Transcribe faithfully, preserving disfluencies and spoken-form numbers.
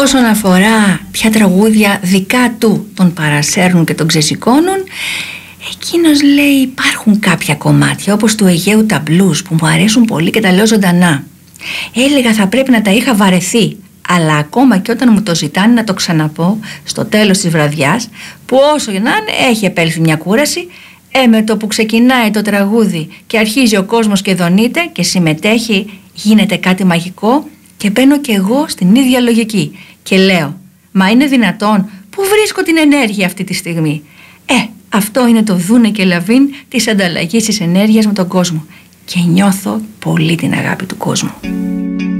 Όσον αφορά ποια τραγούδια δικά του τον παρασέρνουν και τον ξεσηκώνουν, εκείνος λέει υπάρχουν κάποια κομμάτια όπως του Αιγαίου τα blues που μου αρέσουν πολύ και τα λέω ζωντανά. Έλεγα θα πρέπει να τα είχα βαρεθεί, αλλά ακόμα και όταν μου το ζητάνε να το ξαναπώ στο τέλος της βραδιάς, που όσο για να είναι έχει επέλθει μια κούραση, ε, με το που ξεκινάει το τραγούδι και αρχίζει ο κόσμος και δονείται και συμμετέχει, γίνεται κάτι μαγικό και μπαίνω και εγώ στην ίδια λογική και λέω μα είναι δυνατόν, πού βρίσκω την ενέργεια αυτή τη στιγμή? Ε, αυτό είναι το Δούνε και Λαβίν της ανταλλαγής της ενέργειας με τον κόσμο και νιώθω πολύ την αγάπη του κόσμου.